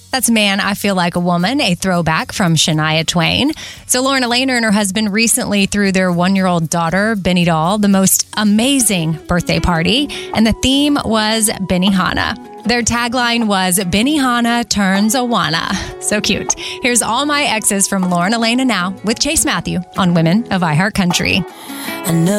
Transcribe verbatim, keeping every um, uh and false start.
That's Man, I Feel Like a Woman, a throwback from Shania Twain. So Lauren Alaina and her husband recently threw their one-year-old daughter, Benny Doll, the most amazing birthday party. And the theme was Benihana. Their tagline was, Benihana turns Awana. So cute. Here's All My Exes from Lauren Alaina now with Chase Matthew on Women of iHeartCountry.